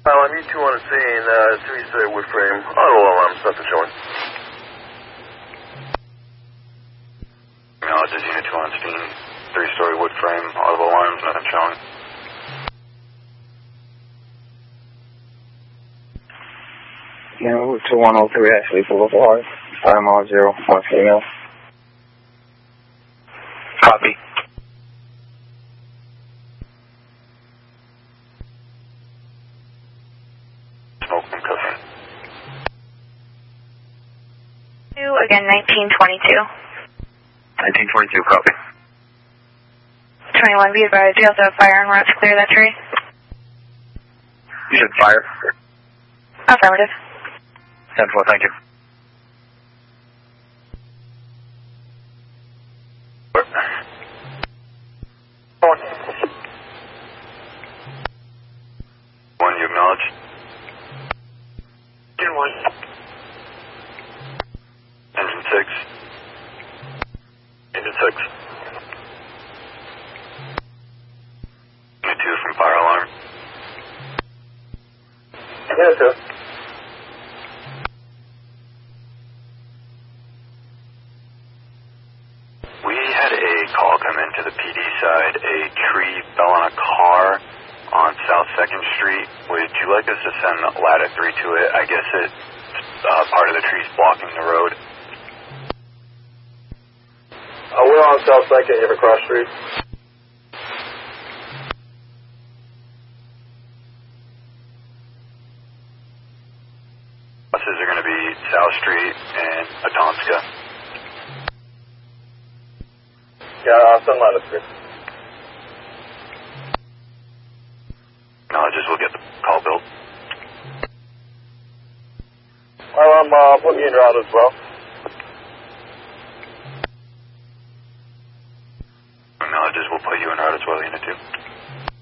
You 2 on the scene, 3-story wood frame, auto alarms, nothing showing. Acknowledges Unit 2 on scene, 3-story wood frame, auto alarms, nothing showing. No, 2103 Ashley Boulevard, 5 mile 0, 1 female. Copy. Smoke and cooking. Again, 1922. 1922, copy. 21, be advised, you also have fire en route to clear that tree. You said fire? Affirmative. 10-4, thank you. One, you acknowledge? Unit 1. Engine 6. Engine 6. Unit 2 from fire alarm. Unit 2. We had a call come into the PD side. A tree fell on a car on South 2nd Street. Would you like us to send Ladder 3 to it? I guess it's part of the tree's blocking the road. We're on South 2nd, you have a cross street. Buses are going to be South Street and Atonska. Yeah, send Ladder 3. Acknowledges we'll get the call built. Well, I'm putting you in route as well. Acknowledges we'll put you in route as well, Unit 2.